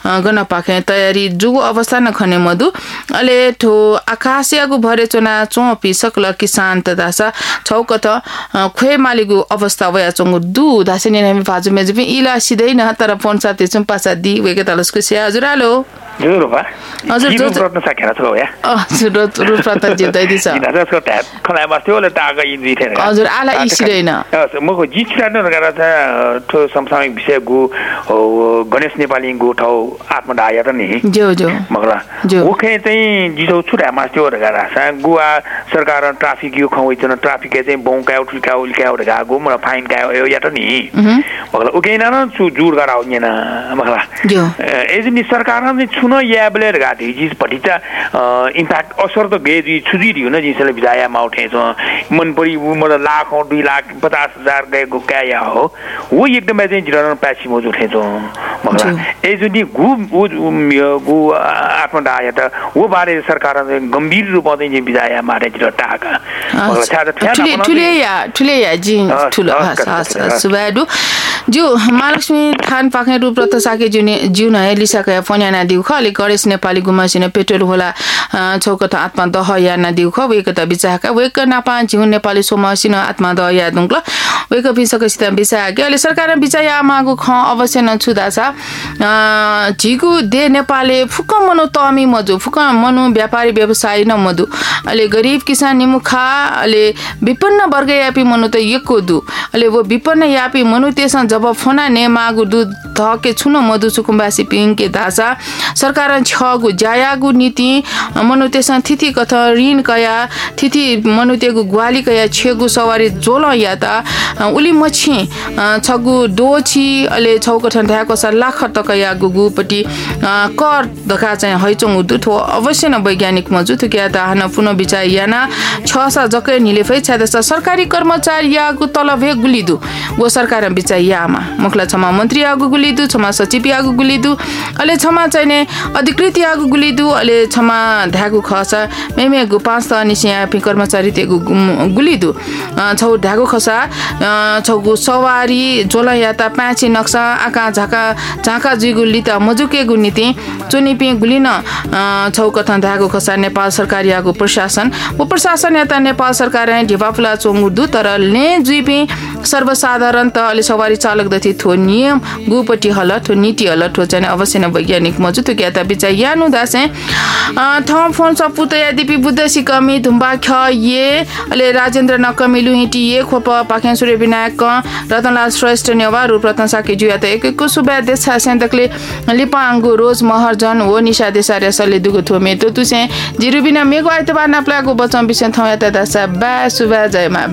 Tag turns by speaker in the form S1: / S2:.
S1: gun पाखे तयारी जुगु अवस्था न खने मधु अले ठो आकाशियागु भरे चोना चो पिसकल किसान तथा छौकत खुए मालिगु अवस्था वया चंगु दु दासे ने हामी भाजु मेजु पनि इला सिधै न तर पञ्चायत चाहिँ पासा दि वेके तलस्को से हजुर आलो
S2: हजुर बा
S1: हजुर जो
S2: प्रश्न सकेर छ या
S1: हजुर रुप्रत जित्दै दिस
S2: दिनाजको ट्याप खलाइ बस्यो ले टाका इन दिथे
S1: हजुर आला इसिदैन
S2: मको जिछ्रान नगरा छ ठो समसामयिक विषय गु गणेश नेपाली गु ठौ आत्मदाय त नि
S1: जो जो
S2: मगला ओखे चाहिँ जिजौ छुरा मास्यो गरा छ गुआ सरकार ट्राफिक यो खवइ छ ट्राफिक चाहिँ बौका उठिका उल्का उठा गु म फाइन का यो या त नि मगला ओके न छु जुर गराउ नि न मगला
S1: जो
S2: एजनी सरकार ने छुनो याबले गाथि जिस पटिता इम्प्याक्ट असर त गे जी छुजी दियो न जिसले बिजाया मा उठे छ मन परि म लाख 2 लाख 50,000 गएको क्या हो वो एकदम चाहिँ जिरन पैसी मो उठे छ मगला एजनी गु आत्मदाय त वो बारे सरकार ने गम्भीर रूपमा चाहिँ बिजाया मारे जिर टाका मगला
S1: ठुले या जी ठुलो सुबाडु जो महालक्ष्मी थान पाखे रूपरत साके जुन है लिसाका फन्याना दिउ खले गणेश नेपाली गुमासिन पेट्रोल होला छौकत आत्मा दह या न दिउ ख वेक त बिचाका वेक नापा जिउ नेपाली सोमासिन आत्मा दह या दुंक्ल वेक पिसक सित बिचा के अहिले सरकार बिचाया मागु ख अवश्य न छुदा छ झिगु दे नेपाली फुक मनो तमी मजु फुक मनो व्यापारी व्यवसायी न मधु अहिले गरीब किसान निमुखा अहिले विपन्न वर्ग यापी मनो त यको दु अहिले वो विपन्न यापी मनो तेस जब फोना ने मागु दु धके छुनो मधु सुकुम्बासी पिङके दासा सरकार छगु जायागु नीति मनुतेसन थिथि कथ ऋण कया थिथि मनुतेगु ग्वाली कया छेगु सवारी जोल या त उली मछि छगु दोछि अले छौकठन ढाको स लाख तकया गुगुपटी कर दका चाहिँ हैचोङ दुथो अवश्य न वैज्ञानिक मजु थुक्या त हन पुन विचार याना 6 जके निलेफै छ सरकारी कर्मचारी यागु तलबे गुलिदु वो सरकार विचार यामा मुखला क्षमा मन्त्री यागु गुलिदु क्षमा सचिव यागु गुलिदु अले क्षमा चाहिने अधिकृत यागु गुलिदु अले क्षमा ढागु खसा मेमे गु 5 त निसिया पि कर्मचारी तेगु गुलिदु छौ ढागु खसा छौगु सवारी जोला याता पाँची नक्सा आका झाका जुगु लिता मजुके गु नीति चुनिपि गुलिन छौ कथन ढागु खसा नेपाल सरकार यागु प्रशासन वो प्रशासन याता नेपाल सरकार ढिपाफुला चोंगुदु तर ले जुइपि सर्वसाधारण त अले सवारी चालक दथि थो नियम गुपटी हल थो नीति हल थो चाहिँ अवश्य न वैज्ञानिक मजु तो क्या बिचा यानु दासे थम फोन सपुत यदिपि बुद्धसी कमी धुम्बा ख ये अले राजेन्द्र नकमिलु हिटी ये खोप पाखे सूर्य विनायक रतनलाल श्रेष्ठ नेवा रूपरत्न साके जुया त एकको सुबा देश सेन्तकले लिपांगु रोज महर्जन हो निशा देसारे सले दुगु थोमे तो तुसे जिरुबिना मेगो आइतबार नाप्लाको बचम बिसन थया त दासा बा सुबा जयमा